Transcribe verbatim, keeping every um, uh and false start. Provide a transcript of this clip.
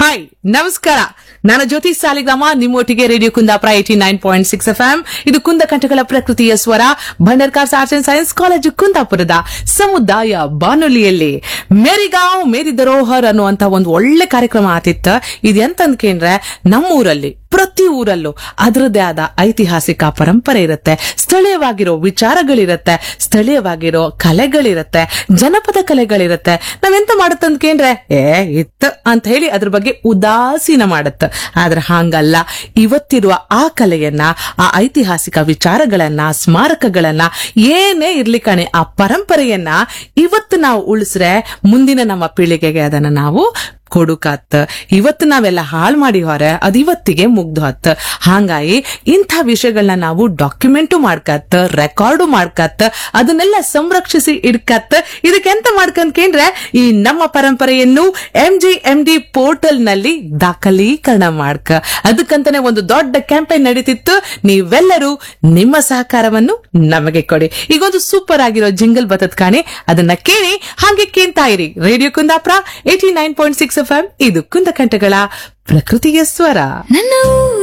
Hi ನಮಸ್ಕಾರ, ನಾನು ಜ್ಯೋತಿ Saligrama, ನಿಮ್ಮೊಟ್ಟಿಗೆ radio Kundapura eighty nine point six F M. ಇದು ಕುಂದ ಕಂಠಗಳ ಪ್ರಕೃತಿಯ ಸ್ವರ, Bhandarkars arts and science college ಕುಂದಾಪುರದ ಸಮುದಾಯ ಬಾನುಲಿಯಲ್ಲಿ ಮೇರಿಗಾಂವ್ ಮೇರಿ ಧರೋಹರ್ ಅನ್ನುವಂತ ಒಂದು ಒಳ್ಳೆ ಕಾರ್ಯಕ್ರಮ ಆತಿತ್ತ. ಇದೆಂತಂದ್ಕೇಂದ್ರೆ ನಮ್ಮೂರಲ್ಲಿ ಪ್ರತಿ ಊರಲ್ಲೂ ಅದರದ್ದೇ ಆದ ಐತಿಹಾಸಿಕ ಪರಂಪರೆ ಇರುತ್ತೆ, ಸ್ಥಳೀಯವಾಗಿರೋ ವಿಚಾರಗಳಿರತ್ತೆ, ಸ್ಥಳೀಯವಾಗಿರೋ ಕಲೆಗಳಿರತ್ತೆ, ಜನಪದ ಕಲೆಗಳಿರತ್ತೆ. ನಾವೆಂತ ಮಾಡುತ್ತಂದ್ಕೇಂದ್ರೆ ಏ ಇತ್ತ ಅಂತ ಹೇಳಿ ಅದ್ರ ಬಗ್ಗೆ ಉದಾಸೀನ ಮಾಡುತ್ತ. ಆದ್ರೆ ಹಾಂಗಲ್ಲ, ಇವತ್ತಿರುವ ಆ ಕಲೆಯನ್ನ, ಆ ಐತಿಹಾಸಿಕ ವಿಚಾರಗಳನ್ನ, ಸ್ಮಾರಕಗಳನ್ನ, ಏನೇ ಇರ್ಲಿ ಕಣೆ, ಆ ಪರಂಪರೆಯನ್ನ ಇವತ್ತು ನಾವು ಉಳಿಸ್ರೆ ಮುಂದಿನ ನಮ್ಮ ಪೀಳಿಗೆಗೆ ಅದನ್ನ ನಾವು ಕೊಡುಕತ್. ಇವತ್ತು ನಾವೆಲ್ಲ ಹಾಳು ಮಾಡಿ ಹೊರ ಅದು ಇವತ್ತಿಗೆ ಮುಗ್ದು ಹತ್. ಹಾಂಗಾಗಿ ಇಂಥ ವಿಷಯಗಳನ್ನ ನಾವು ಡಾಕ್ಯುಮೆಂಟು ಮಾಡ್ಕತ್, ರೆಕಾರ್ಡು ಮಾಡ್ಕತ್, ಅದನ್ನೆಲ್ಲ ಸಂರಕ್ಷಿಸಿ ಇಡ್ಕತ್. ಇದಕ್ಕೆಂತ ಮಾಡ್ಕಂದ್ರೆ ಈ ನಮ್ಮ ಪರಂಪರೆಯನ್ನು M G M D portal ನಲ್ಲಿ ದಾಖಲೀಕರಣ ಮಾಡ್ಕ. ಅದಕ್ಕಂತಾನೆ ಒಂದು ದೊಡ್ಡ ಕ್ಯಾಂಪೇನ್ ನಡೀತಿತ್ತು. ನೀವೆಲ್ಲರೂ ನಿಮ್ಮ ಸಹಕಾರವನ್ನು ನಮಗೆ ಕೊಡಿ. ಈಗೊಂದು ಸೂಪರ್ ಆಗಿರೋ ಜಿಂಗಲ್ ಬತತ್ ಕಾಣಿ, ಅದನ್ನ ಕೇಳಿ ಹಾಗೆ ಕೇಳ್ತಾ ಇರಿ. Radio Kundapura eighty nine point six F M. ಇದು ಕುಂದಕಂಠಗಳ ಪ್ರಕೃತಿಯ ಸ್ವರ.